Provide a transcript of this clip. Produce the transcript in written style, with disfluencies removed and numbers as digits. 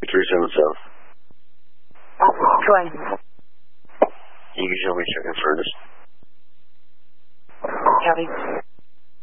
377. Go ahead. You can show me second furnace. Copy.